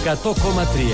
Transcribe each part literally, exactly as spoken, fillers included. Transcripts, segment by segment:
εκατό κόμμα τρία.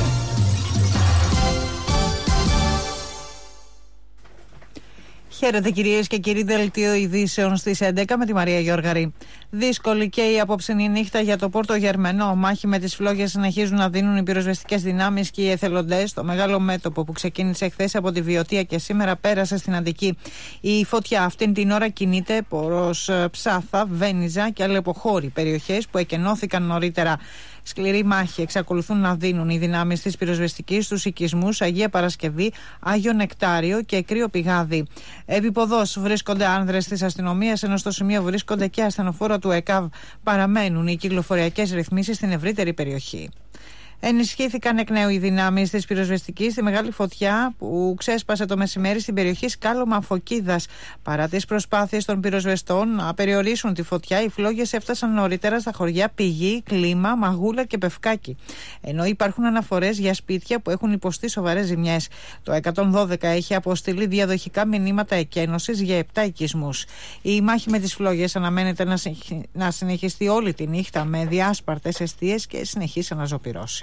Χαίρετε κυρίες και κύριοι, δελτίο ειδήσεων στις έντεκα με τη Μαρία Γιώργαρη. Δύσκολη και η απόψινή νύχτα για το Πόρτο Γερμενό. Μάχη με τις φλόγες συνεχίζουν να δίνουν οι πυροσβεστικές δυνάμεις και οι εθελοντές. Το μεγάλο μέτωπο που ξεκίνησε χθες από τη Βιωτία και σήμερα πέρασε στην Αττική. Η φωτιά αυτήν την ώρα κινείται προς Ψάθα, Βένιζα και αλλεποχώρη, περιοχές που εκενώθηκαν νωρίτερα. Σκληρή μάχη εξακολουθούν να δίνουν οι δυνάμεις της πυροσβεστικής στους οικισμούς Αγία Παρασκευή, Άγιο Νεκτάριο και Κρύο Πηγάδι. Επιποδός βρίσκονται άνδρες της αστυνομίας, ενώ στο σημείο βρίσκονται και ασθενοφόρα του ΕΚΑΒ. Παραμένουν οι κυκλοφοριακές ρυθμίσεις στην ευρύτερη περιοχή. Ενισχύθηκαν εκ νέου οι δυνάμεις της πυροσβεστικής στη μεγάλη φωτιά που ξέσπασε το μεσημέρι στην περιοχή Σκάλωμα Φωκίδας. Παρά τις προσπάθειες των πυροσβεστών να περιορίσουν τη φωτιά, οι φλόγες έφτασαν νωρίτερα στα χωριά Πηγή, Κλίμα, Μαγούλα και Πευκάκη. Ενώ υπάρχουν αναφορές για σπίτια που έχουν υποστεί σοβαρές ζημιές. Το εκατόν δώδεκα έχει αποστείλει διαδοχικά μηνύματα εκένωσης για επτά οικισμούς. Η μάχη με τις φλόγες αναμένεται να συνεχιστεί όλη τη νύχτα με διάσπαρτες εστίες και συνεχείς αναζωπυρώσεις.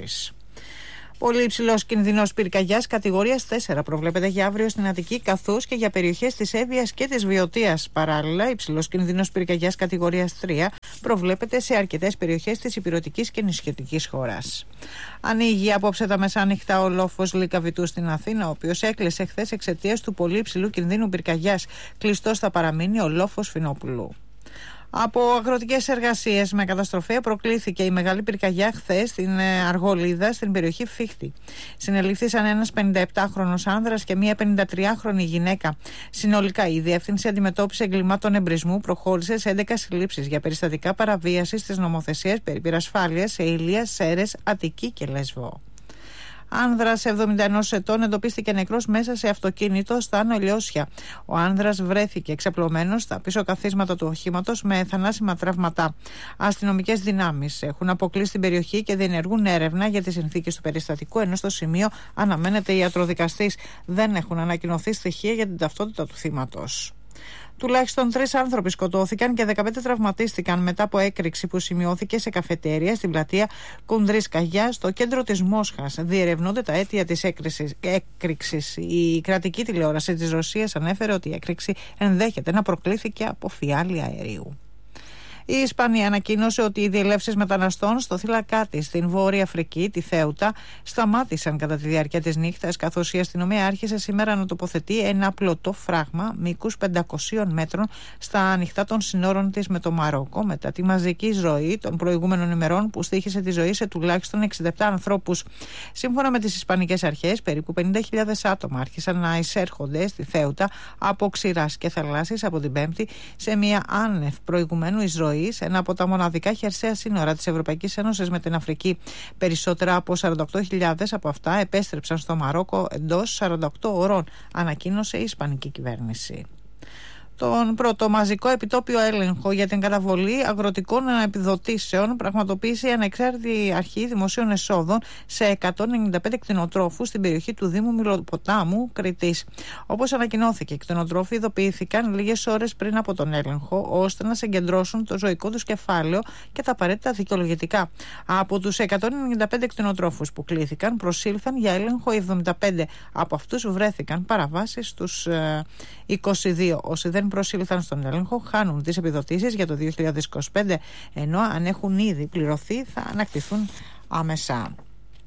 Πολύ υψηλός κινδυνός πυρκαγιάς κατηγορίας τέσσερα προβλέπεται για αύριο στην Αττική, καθώς και για περιοχές της Εύβοιας και της Βιωτίας. Παράλληλα, υψηλός κινδυνός πυρκαγιάς κατηγορίας τρία προβλέπεται σε αρκετές περιοχές της ηπειρωτικής και νησιωτικής χώρας. Ανοίγει απόψε τα μεσάνυχτα ο λόφος Λυκαβητού στην Αθήνα, ο οποίος έκλεισε χθες εξαιτίας του πολύ υψηλού κινδύνου πυρκαγιάς. Κλειστός θα παραμείνει ο λόφος Φινόπουλου. Από αγροτικές εργασίες με καταστροφέα προκλήθηκε η μεγάλη πυρκαγιά χθες στην Αργολίδα, στην περιοχή Φίχτη. Συνελήφθησαν ένας πενηνταεπτάχρονος άνδρας και μία πενηντατριάχρονη γυναίκα. Συνολικά η Διεύθυνση Αντιμετώπισης Εγκλημάτων Εμπρισμού προχώρησε σε έντεκα συλλήψεις για περιστατικά παραβίασης της νομοθεσίας περί πυρασφάλειας σε Ηλία, Σέρρες, Αττική και Λέσβο. Άνδρας εβδομήντα ενός ετών εντοπίστηκε νεκρός μέσα σε αυτοκίνητο στα Άνω Ηλιώσια. Ο άνδρας βρέθηκε εξαπλωμένος στα πίσω καθίσματα του οχήματος με θανάσιμα τραύματα. Αστυνομικές δυνάμεις έχουν αποκλείσει την περιοχή και διενεργούν έρευνα για τις συνθήκες του περιστατικού, ενώ στο σημείο αναμένεται ιατροδικαστής. Δεν έχουν ανακοινωθεί στοιχεία για την ταυτότητα του θύματος. Τουλάχιστον τρεις άνθρωποι σκοτώθηκαν και δεκαπέντε τραυματίστηκαν μετά από έκρηξη που σημειώθηκε σε καφετέρια στην πλατεία Κουντρής Καγιά, στο κέντρο της Μόσχας. Διερευνούνται τα αίτια της έκρηξης. Η κρατική τηλεόραση της Ρωσίας ανέφερε ότι η έκρηξη ενδέχεται να προκλήθηκε από φιάλη αερίου. Η Ισπανία ανακοίνωσε ότι οι διελεύσεις μεταναστών στο θύλακά της στην Βόρεια Αφρική, τη Θέουτα, σταμάτησαν κατά τη διάρκεια της νύχτας, καθώς η αστυνομία άρχισε σήμερα να τοποθετεί ένα πλωτό φράγμα μήκους πεντακοσίων μέτρων στα ανοιχτά των συνόρων της με το Μαρόκο, μετά τη μαζική εισρωή των προηγούμενων ημερών που στοίχησε τη ζωή σε τουλάχιστον εξήντα επτά ανθρώπους. Σύμφωνα με τις Ισπανικές αρχές, περίπου πενήντα χιλιάδες άτομα άρχισαν να εισέρχονται στη Θέουτα από ξηράς και θαλάσσης από την Πέμπτη σε μια άνευ προηγουμένου εισρωή σε ένα από τα μοναδικά χερσαία σύνορα της Ευρωπαϊκής Ένωσης με την Αφρική. Περισσότερα από σαράντα οκτώ χιλιάδες από αυτά επέστρεψαν στο Μαρόκο εντός σαράντα οκτώ ώρων, ανακοίνωσε η Ισπανική κυβέρνηση. Τον πρώτο μαζικό επιτόπιο έλεγχο για την καταβολή αγροτικών επιδοτήσεων πραγματοποίησε η Ανεξάρτητη Αρχή Δημοσίων Εσόδων σε εκατόν ενενήντα πέντε κτηνοτρόφους στην περιοχή του Δήμου Μιλοποτάμου, Κρητής. Όπως ανακοινώθηκε, οι κτηνοτρόφοι ειδοποιήθηκαν λίγες ώρες πριν από τον έλεγχο, ώστε να συγκεντρώσουν το ζωικό τους κεφάλαιο και τα απαραίτητα δικαιολογητικά. Από τους εκατόν ενενήντα πέντε κτηνοτρόφους που κλήθηκαν, προσήλθαν για έλεγχο εβδομήντα πέντε. Από αυτούς βρέθηκαν παραβάσεις στους ε, είκοσι δύο. Όσοι δεν προσήλθαν στον έλεγχο χάνουν τις επιδοτήσεις για το δύο χιλιάδες είκοσι πέντε, ενώ αν έχουν ήδη πληρωθεί θα ανακτηθούν άμεσα.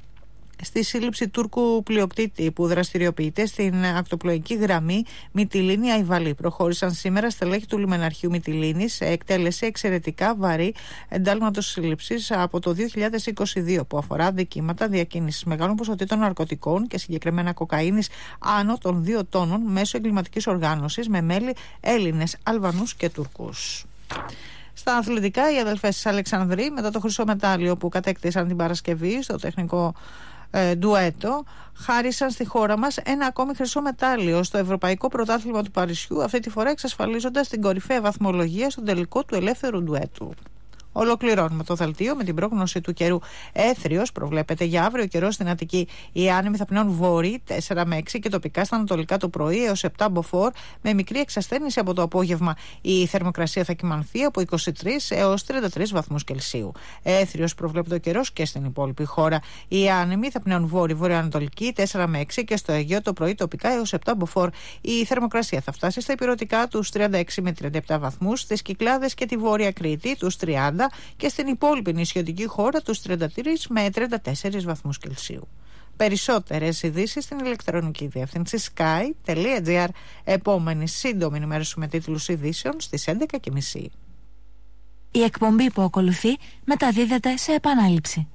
Στη σύλληψη Τούρκου πλειοκτήτη που δραστηριοποιείται στην ακτοπλοϊκή γραμμή Μυτιλήνη-Αϊβαλή προχώρησαν σήμερα στελέχη του λιμεναρχείου Μυτιλήνης σε εκτέλεση εξαιρετικά βαρύ εντάλματος σύλληψης από το δύο χιλιάδες είκοσι δύο που αφορά δικήματα διακίνησης μεγάλων ποσοτήτων ναρκωτικών και συγκεκριμένα κοκαίνης άνω των δύο τόνων μέσω εγκληματικής οργάνωσης με μέλη Έλληνες, Αλβανούς και Τουρκούς. Στα αθλητικά, οι αδελφές της Αλεξανδρή, μετά το χρυσό μετάλλιο που κατέκτησαν την Παρασκευή στο τεχνικό ε, ντουέτο, χάρισαν στη χώρα μας ένα ακόμη χρυσό μετάλλιο στο Ευρωπαϊκό Πρωτάθλημα του Παρισιού, αυτή τη φορά εξασφαλίζοντας την κορυφαία βαθμολογία στον τελικό του ελεύθερου ντουέτου. Ολοκληρώνουμε το δελτίο με την πρόγνωση του καιρού. Έθριος προβλέπεται για αύριο καιρό στην Αττική. Οι άνεμοι θα πνέουν βορρή τέσσερα με έξι και τοπικά στα ανατολικά το πρωί έως επτά μποφόρ, με μικρή εξασθένηση από το απόγευμα. Η θερμοκρασία θα κυμανθεί από είκοσι τρεις έως τριάντα τρεις βαθμούς Κελσίου. Έθριος προβλέπεται ο καιρός και στην υπόλοιπη χώρα. Οι άνεμοι θα πνέουν βόρειο-βορειοανατολική τέσσερα με έξι και στο Αιγαίο το πρωί τοπικά έως επτά μποφόρ. Η θερμοκρασία θα φτάσει στα ηπειρωτικά τους τριάντα έξι με τριάντα επτά βαθμούς, στις Κυκλάδες και τη Βόρεια Κρήτη τους τριάντα και στην υπόλοιπη νησιωτική χώρα τους τριάντα τρεις με τριάντα τέσσερις βαθμούς Κελσίου. Περισσότερες ειδήσεις στην ηλεκτρονική διεύθυνση sky τελεία gr. Επόμενη σύντομη ενημέρωση με τίτλους ειδήσεων στις έντεκα και μισή. Η εκπομπή που ακολουθεί μεταδίδεται σε επανάληψη.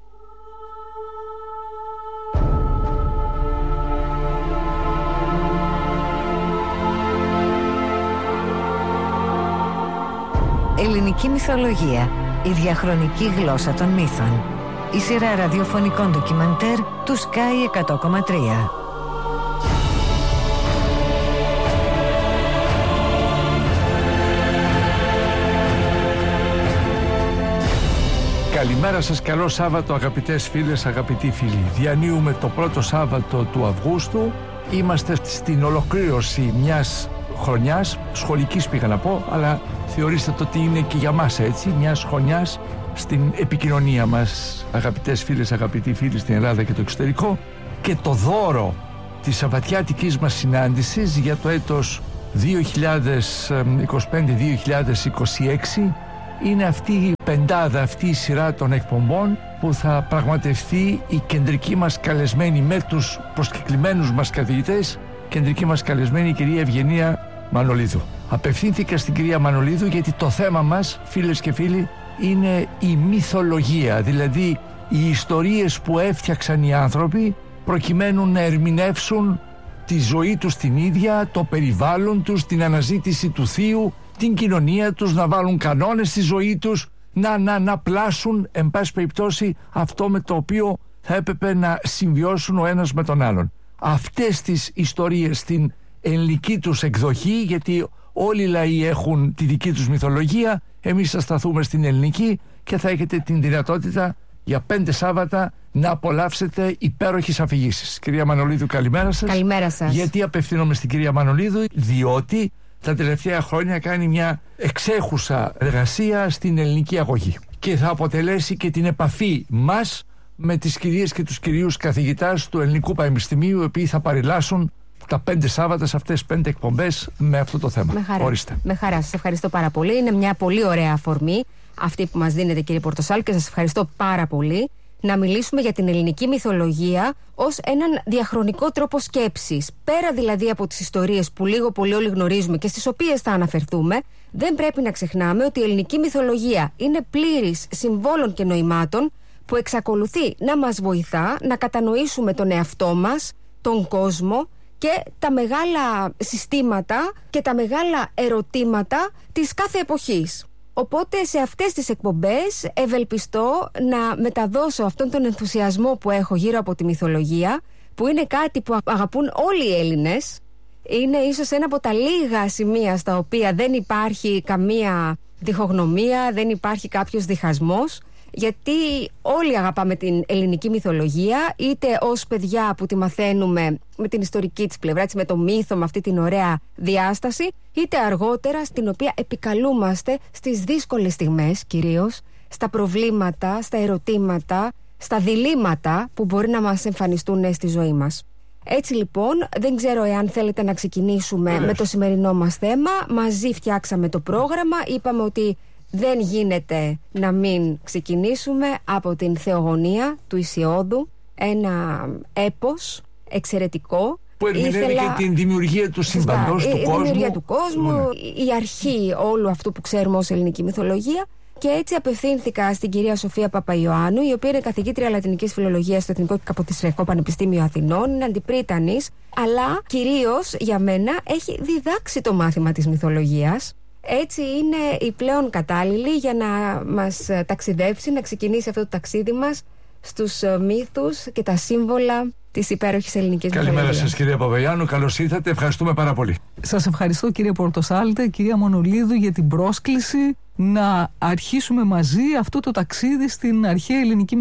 Ελληνική μυθολογία. Η διαχρονική γλώσσα των μύθων. Η σειρά ραδιοφωνικών ντοκιμαντέρ του Sky εκατό κόμμα τρία. Καλημέρα σας, καλό Σάββατο αγαπητές φίλες, αγαπητοί φίλοι. Διανύουμε το πρώτο Σάββατο του Αυγούστου. Είμαστε στην ολοκλήρωση μιας χρονιάς, σχολικής πήγα να πω, αλλά θεωρήστε το ότι είναι και για μας έτσι, μιας χρονιάς στην επικοινωνία μας, αγαπητές φίλες, αγαπητοί φίλοι στην Ελλάδα και το εξωτερικό, και το δώρο της σαββατιάτικης μας συνάντησης για το έτος δύο χιλιάδες είκοσι πέντε δύο χιλιάδες είκοσι έξι είναι αυτή η πεντάδα, αυτή η σειρά των εκπομπών που θα πραγματευτεί η κεντρική μας καλεσμένη με τους προσκεκλημένους μας καθηγητές, κεντρική μας καλεσμένη η κυρία Ευγενία Μανολίδου. Απευθύνθηκα στην κυρία Μανολίδου γιατί το θέμα μας, φίλες και φίλοι, είναι η μυθολογία, δηλαδή οι ιστορίες που έφτιαξαν οι άνθρωποι προκειμένου να ερμηνεύσουν τη ζωή τους την ίδια, το περιβάλλον τους, την αναζήτηση του θείου, την κοινωνία τους, να βάλουν κανόνες στη ζωή τους, να, να, να πλάσουν, εν πάση περιπτώσει, αυτό με το οποίο θα έπρεπε να συμβιώσουν ο ένας με τον άλλον. Αυτές τις ιστορίες στην ελληνική τους εκδοχή, γιατί όλοι οι λαοί έχουν τη δική τους μυθολογία, εμείς θα σταθούμε στην ελληνική και θα έχετε την δυνατότητα για πέντε Σάββατα να απολαύσετε υπέροχες αφηγήσεις. Κυρία Μανολίδου, καλημέρα σας. Καλημέρα σας. Γιατί απευθύνομαι στην κυρία Μανολίδου? Διότι τα τελευταία χρόνια κάνει μια εξέχουσα εργασία στην ελληνική αγωγή και θα αποτελέσει και την επαφή μας με τις κυρίες και τους κυρίους καθηγητάς του Ελληνικού Πανεπιστημίου, οι οποίοι θα παρελάσουν τα πέντε Σάββατα σε αυτές τις πέντε εκπομπές με αυτό το θέμα. Με χαρά. Ορίστε. Με χαρά. Σας ευχαριστώ πάρα πολύ. Είναι μια πολύ ωραία αφορμή αυτή που μας δίνετε, κύριε Πορτοσάλ, και σας ευχαριστώ πάρα πολύ να μιλήσουμε για την ελληνική μυθολογία ως έναν διαχρονικό τρόπο σκέψης. Πέρα δηλαδή από τις ιστορίες που λίγο πολύ όλοι γνωρίζουμε και στις οποίες θα αναφερθούμε, δεν πρέπει να ξεχνάμε ότι η ελληνική μυθολογία είναι πλήρης συμβόλων και νοημάτων που εξακολουθεί να μας βοηθά να κατανοήσουμε τον εαυτό μας, τον κόσμο και τα μεγάλα συστήματα και τα μεγάλα ερωτήματα της κάθε εποχής. Οπότε σε αυτές τις εκπομπές ευελπιστώ να μεταδώσω αυτόν τον ενθουσιασμό που έχω γύρω από τη μυθολογία, που είναι κάτι που αγαπούν όλοι οι Έλληνες. Είναι ίσως ένα από τα λίγα σημεία στα οποία δεν υπάρχει καμία διχογνωμία, δεν υπάρχει κάποιος διχασμός, γιατί όλοι αγαπάμε την ελληνική μυθολογία, είτε ως παιδιά που τη μαθαίνουμε με την ιστορική της πλευρά, με το μύθο, με αυτή την ωραία διάσταση, είτε αργότερα στην οποία επικαλούμαστε στις δύσκολες στιγμές, κυρίως στα προβλήματα, στα ερωτήματα, στα διλήμματα που μπορεί να μας εμφανιστούν στη ζωή μας. Έτσι λοιπόν, δεν ξέρω εάν θέλετε να ξεκινήσουμε με το σημερινό μας θέμα. Μαζί φτιάξαμε το πρόγραμμα, είπαμε ότι δεν γίνεται να μην ξεκινήσουμε από την Θεογονία του Ησιόδου, ένα έπος εξαιρετικό. Που ερμηνεύει Ήθελα... και την δημιουργία του σύμπαντος, του η, κόσμου. Η δημιουργία του κόσμου, ναι. Η αρχή όλου αυτού που ξέρουμε ως ελληνική μυθολογία. Και έτσι απευθύνθηκα στην κυρία Σοφία Παπαϊωάννου, η οποία είναι καθηγήτρια λατινικής φιλολογίας στο Εθνικό και Καποδιστριακό Πανεπιστήμιο Αθηνών, είναι αντιπρίτανης, αλλά κυρίως για μένα έχει διδάξει το μάθημα της μυθολογίας. Έτσι είναι η πλέον κατάλληλη για να μας ταξιδέψει, να ξεκινήσει αυτό το ταξίδι μας στους μύθους και τα σύμβολα της υπέροχης ελληνικής μυθολογίας. Καλημέρα σας, κυρία Παπαγιάννου, καλώς ήρθατε, ευχαριστούμε πάρα πολύ. Σας ευχαριστώ, κύριε Πορτοσάλτε, κυρία Μονολίδου, για την πρόσκληση να αρχίσουμε μαζί αυτό το ταξίδι στην αρχαία ελληνική